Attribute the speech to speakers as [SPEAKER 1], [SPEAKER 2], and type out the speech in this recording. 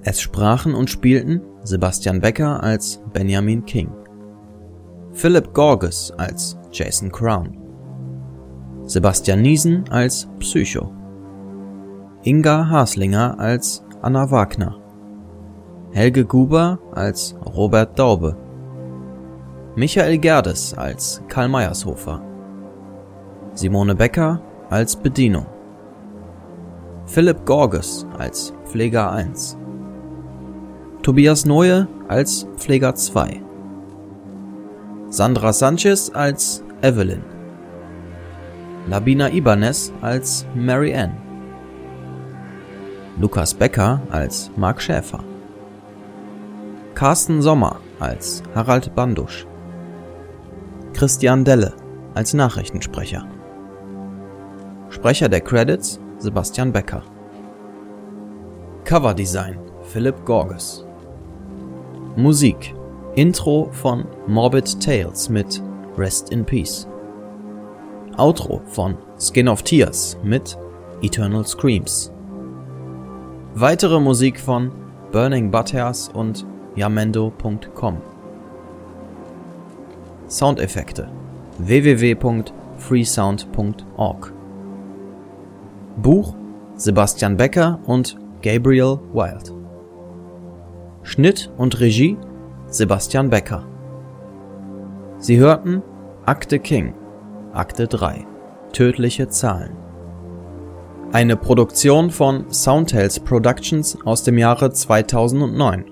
[SPEAKER 1] Es sprachen und spielten Sebastian Becker als Benjamin King, Philip Gorges als Jason Crown, Sebastian Niesen als Psycho, Inga Haslinger als Anna Wagner, Helge Guber als Robert Daube, Michael Gerdes als Karl Meyershofer, Simone Becker als Bedienung, Philipp Gorges als Pfleger 1, Tobias Neue als Pfleger 2, Sandra Sanchez als Evelyn, Labina Ibanez als Mary Ann, Lukas Becker als Mark Schäfer, Carsten Sommer als Harald Bandusch, Christian Delle als Nachrichtensprecher. Sprecher der Credits Sebastian Becker. Coverdesign Philipp Gorges. Musik Intro von Morbid Tales mit Rest in Peace. Outro von Skin of Tears mit Eternal Screams. Weitere Musik von Burning Butthairs und Yamendo.com. Soundeffekte www.freesound.org. Buch Sebastian Becker und Gabriel Wild. Schnitt und Regie Sebastian Becker. Sie hörten Akte King, Akte 3, Tödliche Zahlen. Eine Produktion von Soundtales Productions aus dem Jahre 2009.